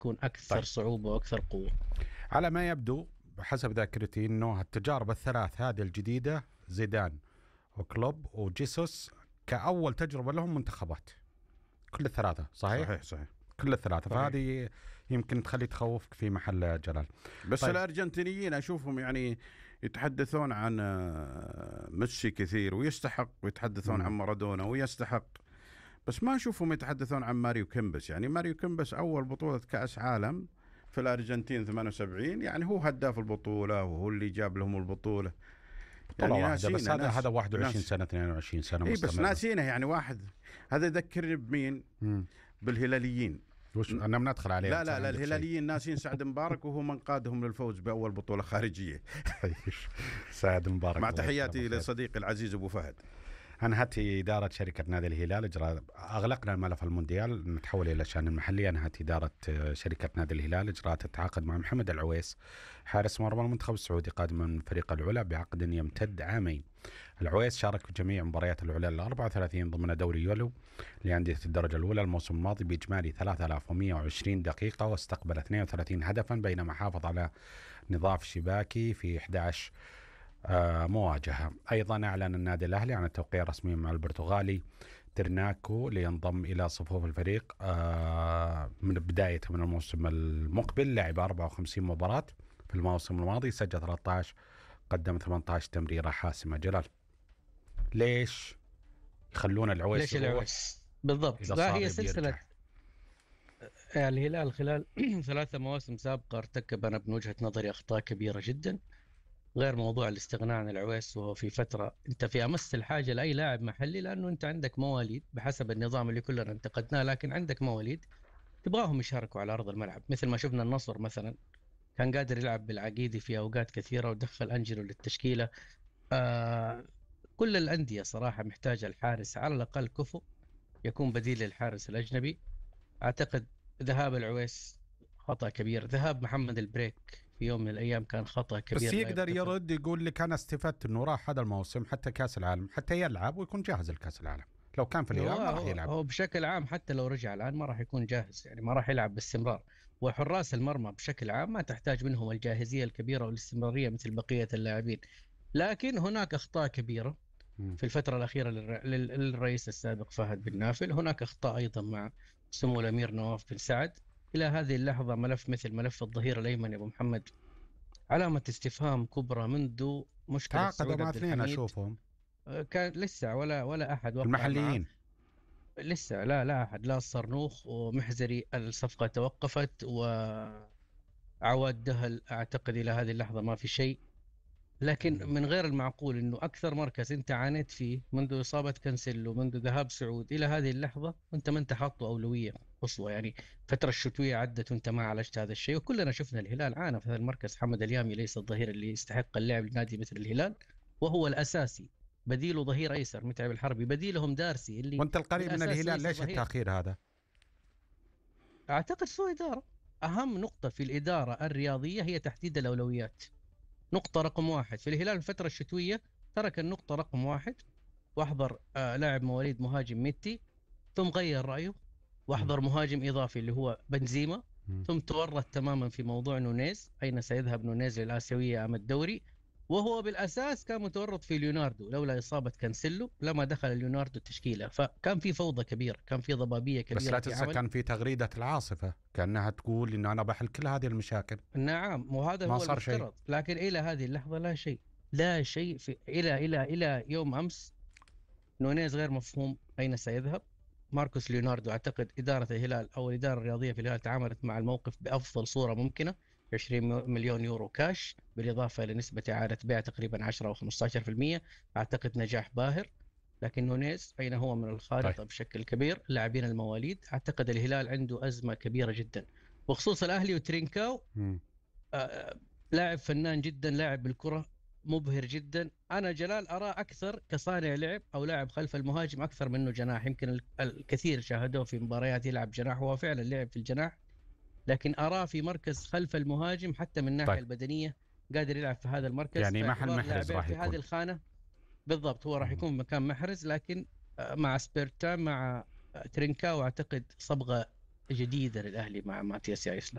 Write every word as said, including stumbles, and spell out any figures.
تكون أكثر طيب. صعوبة وأكثر قوة. على ما يبدو بحسب ذاكرتي أنه التجارب الثلاث هذه الجديدة، زيدان وكلوب وجيسوس، كأول تجربة لهم منتخبات كل الثلاثة. صحيح صحيح صحيح كل الثلاثة. صحيح. فهذه يمكن تخلي تخوفك في محل جلال. بس طيب. الأرجنتينيين أشوفهم يعني يتحدثون عن ميسي كثير ويستحق، ويتحدثون مم. عن مارادونا ويستحق، بس ما أشوفهم يتحدثون عن ماريو كيمبس. يعني ماريو كيمبس أول بطولة كأس عالم في الأرجنتين ثمانية وسبعين، يعني هو هداف البطولة وهو اللي جاب لهم البطولة. بطولة يعني واحدة بس، هذا هذا واحد وعشرين ناس سنة اثنين وعشرين سنة إيه، مستمرة. بس ناسينه يعني واحد. هذا يذكرني بمين؟ مم. بالهلاليين. وش أنا بندخل عليه؟ لا لا لا الهلاليين ناسين سعد مبارك، وهو من قادهم للفوز بأول بطولة خارجية. سعد مبارك. مع تحياتي لصديقي العزيز أبو فهد. أنهت إدارة شركة نادي الهلال إجراء، أغلقنا الملف المونديال نتحول إلى الشأن المحلي. أنهت إدارة شركة نادي الهلال إجراءات التعاقد مع محمد العويس حارس مرمى المنتخب السعودي قادم من فريق العلا بعقد يمتد عامين. العويس شارك في جميع مباريات العلا الأربعة وثلاثين ضمن دوري يولو لأندية الدرجة الأولى الموسم الماضي بإجمالي ثلاثة آلاف ومئة وعشرين دقيقة، واستقبل اثنين وثلاثين هدفا، بينما حافظ على نظاف شباكي في أحد عشر آه مواجهة. أيضا أعلن النادي الأهلي عن التوقيع الرسمي مع البرتغالي ترناكو لينضم إلى صفوف الفريق آه من بداية من الموسم المقبل. لعب أربعة وخمسين مباراة في الموسم الماضي، سجل ثلاثة عشر، قدم ثمانية عشر تمريرة حاسمة. جلال، ليش يخلون العويس؟ ليش العويس بالضبط؟ لا، هي سلسلة الهلال خلال ثلاثة مواسم سابقة ارتكب أنا من وجهة نظري أخطاء كبيرة جدا، غير موضوع الاستغناء عن العويس، وهو في فترة أنت في أمس الحاجة لأي لاعب محلي، لأنه أنت عندك مواليد بحسب النظام اللي كلنا انتقدناه، لكن عندك مواليد تبغاهم يشاركوا على أرض الملعب، مثل ما شفنا النصر مثلا كان قادر يلعب بالعقيدي في أوقات كثيرة ودخل أنجلو للتشكيلة. آه كل الأندية صراحة محتاجة الحارس على الأقل كفو يكون بديل للحارس الأجنبي. أعتقد ذهاب العويس خطأ كبير، ذهاب محمد البريك في يوم من الأيام كان خطأ كبير. بس يقدر يرد يقول لك أنا استفدت أنه راح هذا الموسم حتى كأس العالم حتى يلعب ويكون جاهز لكأس العالم. لو كان في الهلال ما راح يلعب. هو بشكل عام حتى لو رجع الآن ما راح يكون جاهز، يعني ما راح يلعب باستمرار. وحراس المرمى بشكل عام ما تحتاج منهم الجاهزية الكبيرة والاستمرارية مثل بقية اللاعبين. لكن هناك أخطاء كبيرة في الفترة الأخيرة للرئيس السابق فهد بن نافل، هناك أخطاء أيضا مع سمو الأمير نواف بن سعد. إلى هذه اللحظة ملف مثل ملف الظهير الأيمن يا أبو محمد علامة استفهام كبرى منذ مشكلة سعود عبد الحميد. أشوفهم كان لسه ولا ولا أحد وقع المحليين معه. لسه لا لا أحد، لا الصرنوخ ومحزري الصفقة توقفت، وعواد دهل أعتقد إلى هذه اللحظة ما في شيء. لكن من غير المعقول أنه أكثر مركز أنت عانيت فيه منذ إصابة كانسيلو منذ ذهاب سعود إلى هذه اللحظة وأنت ما أنت حاطه أولوية قصوى. يعني فترة الشتوية عدت وأنت ما عالجت هذا الشيء، وكلنا شفنا الهلال عانى في هذا المركز. حمد اليامي ليس الظهير اللي يستحق اللعب لنادي مثل الهلال، وهو الأساسي. بديله ظهير أيسر متعب الحربي، بديلهم دارسي اللي وأنت القريب من الهلال. ليش التأخير هذا؟ أعتقد سوء إدارة. أهم نقطة في الإدارة الرياضية هي تحديد الأولويات. نقطة رقم واحد في الهلال الفترة الشتوية ترك النقطة رقم واحد واحضر آه لاعب مواليد مهاجم ميتي، ثم غير رأيه واحضر مهاجم إضافي اللي هو بنزيما، ثم تورط تماما في موضوع نونيز، أين سيذهب نونيز للآسيوية أم الدوري، وهو بالأساس كان متورط في ليوناردو. لولا إصابة كانسيلو لما دخل ليوناردو التشكيلة. فكان في فوضى كبيرة، كان في ضبابية كبيرة. بس لا تنسى كان في تغريدة العاصفة كأنها تقول إن أنا بحل كل هذه المشاكل. نعم، وهذا هو المفترض، لكن إلى هذه اللحظة لا شيء، لا شيء في إلى إلى إلى يوم أمس. نونيز غير مفهوم أين سيذهب. ماركوس ليوناردو أعتقد إدارة الهلال أو الإدارة الرياضية في الهلال تعاملت مع الموقف بأفضل صورة ممكنة، عشرين مليون يورو كاش بالإضافة لنسبة إعادة بيع تقريبا عشرة أو خمسة عشر بالمئة. أعتقد نجاح باهر. لكن نونيز أين هو من الخارطة طيب. بشكل كبير. لاعبين المواليد أعتقد الهلال عنده أزمة كبيرة جدا، وخصوص الأهلي وترينكاو. آه لاعب فنان جدا، لاعب بالكرة مبهر جدا. أنا جلال أرى أكثر كصانع لعب أو لاعب خلف المهاجم أكثر منه جناح. يمكن الكثير شاهدوه في مباريات يلعب جناح، هو فعلا لعب في الجناح، لكن أراه في مركز خلف المهاجم حتى من الناحية طيب. البدنية قادر يلعب في هذا المركز. يعني محل محرز راح في يكون هذه الخانة بالضبط، هو راح يكون مكان محرز. لكن مع سبيرتان مع ترينكاو أعتقد صبغة جديدة للأهلي مع ماتياس يايسلر.